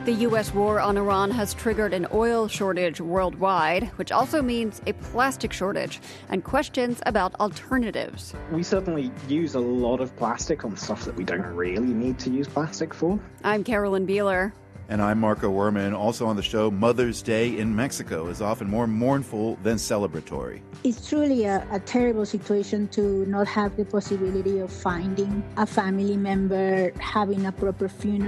The U.S. war on Iran has triggered an oil shortage worldwide, which also means a plastic shortage and questions about alternatives. We certainly use a lot of plastic on stuff that we don't really need to use plastic for. I'm Carolyn Beeler. And I'm Marco Werman. Also on the show, Mother's Day in Mexico is often more mournful than celebratory. It's truly a terrible situation to not have the possibility of finding a family member, having a proper funeral.